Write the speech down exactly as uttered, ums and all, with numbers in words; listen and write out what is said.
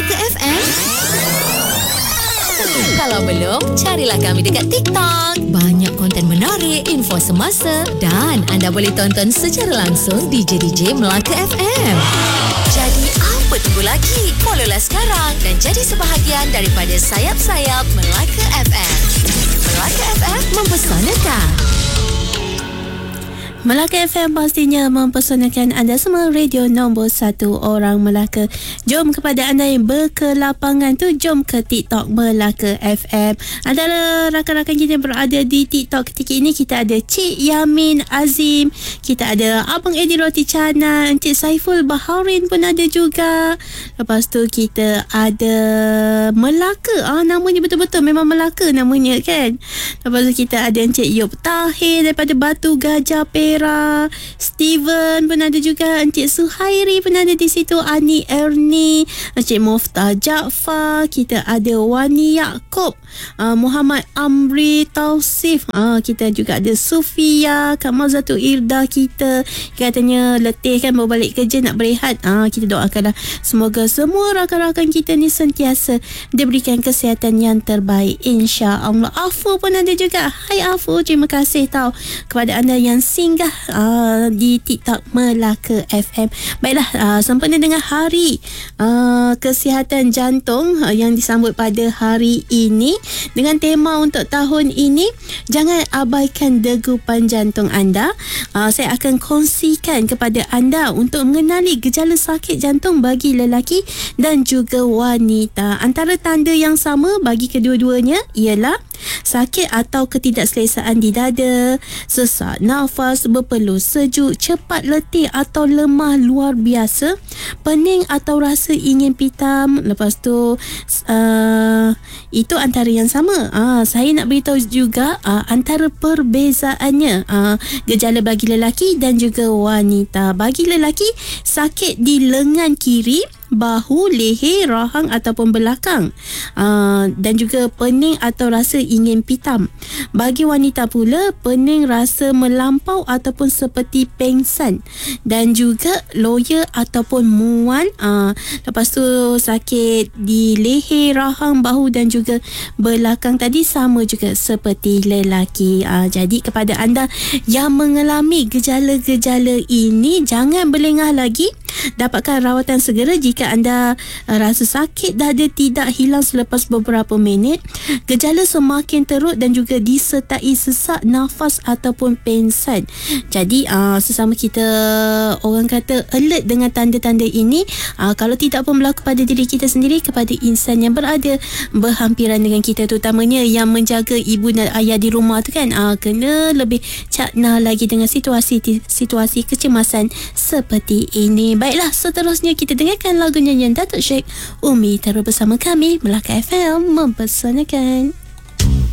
Melaka F M? Kalau belum, carilah kami dekat TikTok. Banyak konten menarik, info semasa dan anda boleh tonton secara langsung D J D J Melaka F M. Jadi apa tunggu lagi? Follow-lah sekarang dan jadi sebahagian daripada sayap-sayap Melaka F M. Melaka F M mempesonakan. Melaka F M pastinya mempesonakan anda semua, radio nombor satu orang Melaka. Jom kepada anda yang berkelapangan tu, jom ke TikTok Melaka F M. Antara rakan-rakan kita berada di TikTok ketika ini, kita ada Cik Yamin Azim, kita ada Abang Eddie Roti Canai, Encik Saiful Baharin pun ada juga. Lepas tu kita ada Melaka, ah namanya betul-betul memang Melaka namanya kan. Lepas tu kita ada Encik Yop Tahir daripada Batu Gajah Perak, Steven pun ada juga, Encik Suhairi pun ada di situ, Ani Erni, Encik Moftah Jaafar, kita ada Wani Yaakob, uh, Muhammad Amri Tausif, uh, kita juga ada Sufia, Kak Mazatu Irda, kita katanya letih kan, baru balik kerja nak berehat. uh, kita doakanlah semoga semua rakan-rakan kita ni sentiasa diberikan kesihatan yang terbaik, insya-Allah. Afu pun ada juga. Hai Afu, terima kasih tau kepada anda yang singgah Uh, di TikTok Melaka F M. Baiklah, uh, sempena dengan hari uh, kesihatan jantung uh, yang disambut pada hari ini dengan tema untuk tahun ini, jangan abaikan degupan jantung anda. uh, saya akan kongsikan kepada anda untuk mengenali gejala sakit jantung bagi lelaki dan juga wanita. Antara tanda yang sama bagi kedua-duanya ialah sakit atau ketidakselesaan di dada, sesak nafas, berpeluh sejuk, cepat letih atau lemah luar biasa, pening atau rasa ingin pitam. Lepas tu uh, itu antara yang sama. uh, Saya nak beritahu juga uh, antara perbezaannya uh, gejala bagi lelaki dan juga wanita. Bagi lelaki, sakit di lengan kiri, bahu, leher, rahang ataupun belakang, uh, dan juga pening atau rasa ingin pitam. Bagi wanita pula, pening rasa melampau ataupun seperti pengsan, dan juga loya ataupun mual. uh, lepas tu sakit di leher, rahang, bahu dan juga belakang tadi sama juga seperti lelaki. uh, jadi kepada anda yang mengalami gejala-gejala ini, jangan berlengah lagi, dapatkan rawatan segera. Jika anda uh, rasa sakit dada tidak hilang selepas beberapa minit, gejala semakin teruk dan juga disertai sesak nafas ataupun pengsan. Jadi uh, sesama kita, orang kata, alert dengan tanda-tanda ini. uh, Kalau tidak pun berlaku pada diri kita sendiri, kepada insan yang berada berhampiran dengan kita, terutamanya yang menjaga ibu dan ayah di rumah tu kan, uh, kena lebih cakna lagi dengan situasi situasi kecemasan seperti ini. Baiklah, seterusnya kita dengarkan lagu nyanyian Datuk Sheikh Umi. Terus bersama kami Melaka F M mempesonakan.